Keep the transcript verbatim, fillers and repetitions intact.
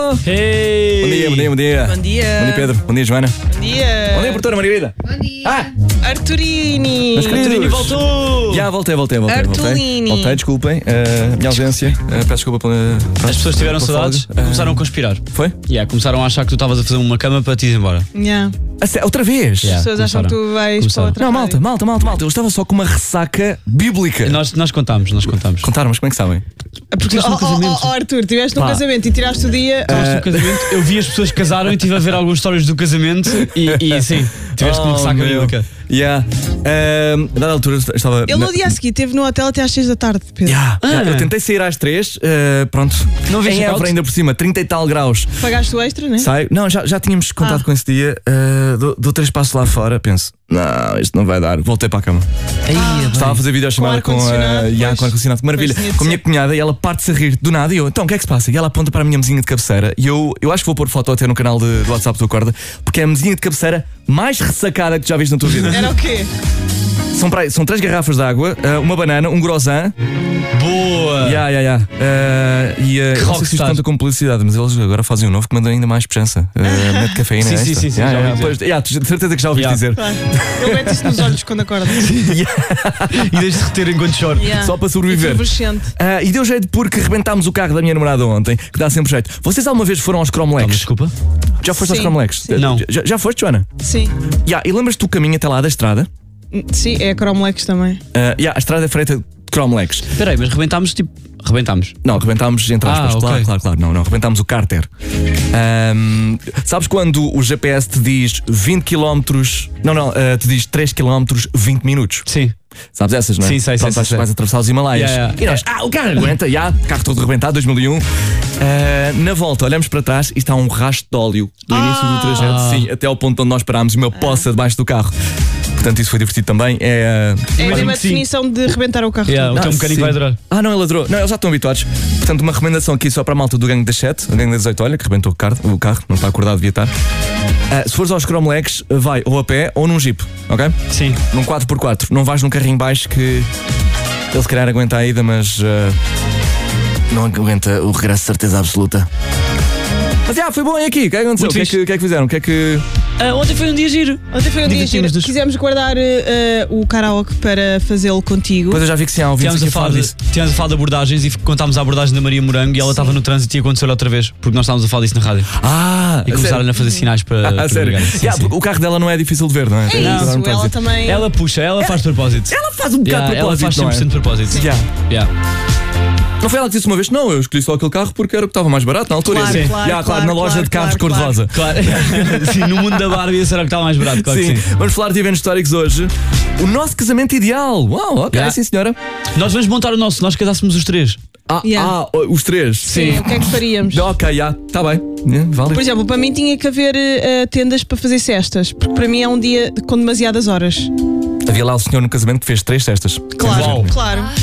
Hey. Bom dia, bom dia, bom dia. Bom dia. Bom dia, Pedro. Bom dia, Joana. Bom dia. Bom dia, portora Margarida. Bom dia. Ah, Arturini. meus queridos. Arturini voltou. Já voltei, voltei, voltei. Voltei, Artulini. voltei desculpem. uh, minha ausência. Uh, peço desculpa pela. As pessoas tiveram pela saudades folga. e começaram a conspirar. Foi? Yeah, começaram a achar que tu estavas a fazer uma cama para te ir embora. Yeah. A sé- outra vez? Yeah. As pessoas acham que tu vais Começaram. para outra Não, malta, rádio. malta, malta, malta. Eu estava só com uma ressaca bíblica. Nós, nós contámos, nós contámos. Contaram, mas como é que sabem? Porque, Estiveste oh, num casamento. oh, oh, Arthur, estiveste num Pá. casamento e tiraste o dia. Estavas no casamento, eu vi as pessoas que casaram e estive a ver algumas histórias do casamento e, e sim, tiveste com uma ressaca meu. bíblica. Yeah. Um, a dada altura eu estava. Ele no dia a seguir esteve no hotel até às seis da tarde, Pedro. Yeah, Ah. yeah, eu tentei sair às três, uh, pronto. Não viste em check-out? Évora ainda por cima, trinta e tal graus. Pagaste o extra, né? Sai. Não, já, já tínhamos contado Ah. com esse dia. Uh, dou, dou três passos lá fora, penso, não, isto não vai dar. Voltei para a cama. Estava a fazer videochamada com, Com a. ar-condicionado, Yeah, pois. com ar-condicionado. Que maravilha. Pois tinha de Com a minha ser. cunhada e ela parte-se a rir do nada. E eu, então o que é que se passa? E ela aponta para a minha mesinha de cabeceira. E eu, eu acho que vou pôr foto até no canal de, do WhatsApp do Acorda, porque é a mesinha de cabeceira mais ressacada que tu já viste na tua vida. Era o quê? São, para aí- são três garrafas de água, uh, uma banana, um grosan. Boa! Ya, ya, ya. Uh, E uh, eu não sei se isto rockstar. conta como publicidade, mas eles agora fazem um novo que mandam ainda mais pujança. Uh, mete cafeína. Sim, extra. sim, sim, sim, Ya, já ya, ouvi pois, ya, tu de certeza que já ouviste Ya. dizer. Claro. Ele mete isso nos olhos quando acorda. E deixe-te reter enquanto choro. Yeah. Só para sobreviver. Efervescente. Uh, e deu jeito porque rebentámos o carro da minha namorada ontem, que dá sempre jeito. Vocês alguma vez foram aos Toma, Cromlex? desculpa. Já foste aos Sim, Cromlex? sim. Não. Já, já foste, Joana? Sim. Ya, e lembras-te do caminho até lá da estrada? Sim, é a Cromlex também. Uh, ya, a estrada é feita de Cromlex. Espera aí, mas rebentámos tipo. Rebentámos. Não, rebentámos entre aspas, Ah, ok. claro, claro, claro. Não, não, rebentámos o cárter. Ahm, sabes quando o G P S te diz vinte quilómetros? Não, não, ah, te diz três quilómetros, vinte minutos. Sim. Sabes essas, não é? Sim, sei, Pronto, sei, vais, sei, sei. vais atravessar os Himalaias. Yeah, yeah. E nós, ah, o carro aguenta, já, carro todo rebentado, dois mil e um. Ah, na volta, olhamos para trás e está um rastro de óleo do início do trajeto, Ah. sim, até ao ponto onde nós parámos e uma poça debaixo do carro. Portanto, isso foi divertido também. É, ah, É a mesma que sim. definição de rebentar o carro. Yeah, o todo. teu mecânico sim. vai adorar. Ah, não, ele adorou. Não, eles já estão habituados. Portanto, uma recomendação aqui só para a malta do gangue das sete, o gangue das oito, olha, que rebentou o carro, o carro não está acordado, devia estar. Ah, se fores aos Cromlex, vai ou a pé ou num jeep, ok? Sim. Num quatro por quatro. Não vais num carrinho baixo que ele se calhar aguenta a ida, mas ah, não aguenta o regresso de certeza absoluta. Mas já, foi bom e aqui. O que é que aconteceu? O Muito que é fixe. que, o que é que fizeram? O que é que. Ah, ontem foi um dia giro. Ontem foi um dia Divertimos giro. nos- Quisemos guardar eh, o karaoke para fazê-lo contigo. Pois eu já vi que sim, há ouvintes Tivemos aqui a, a falar falar de, disso. tivemos a falar de abordagens e contámos a abordagem da Maria Morango e ela estava no trânsito e aconteceu-lhe outra vez, porque nós estávamos a falar disso na rádio. Ah, E começaram a fazer sinais para. Ah, para sério? ligar. Sim, Yeah, sim. porque o carro dela não é difícil de ver, não é? É Tem que isso, dar um ela trânsito. também. Ela puxa, ela faz de propósito. Ela faz um bocado Yeah, de ela propósito, faz não é? cem por cento de propósito. Yeah. Yeah. Não foi ela que disse uma vez, não, eu escolhi só aquele carro porque era o que estava mais barato na altura. Claro, Eu disse, claro, "Ya, claro, na loja claro, de carros claro, cor-de-rosa. Claro. Sim, no mundo da Barbie esse era o que estava mais barato, claro Sim. que sim. Vamos falar de eventos históricos hoje. O nosso casamento ideal. Uau, ok, Yeah. sim senhora. Nós vamos montar o nosso, nós casássemos os três. Ah, Yeah. ah, os três. Sim, o que é que faríamos? Ok, já, está bem. Yeah, Por válido. exemplo, para mim tinha que haver eh, tendas para fazer cestas, porque para mim é um dia com demasiadas horas. Havia lá o senhor no casamento que fez três cestas. Claro, Uau. claro.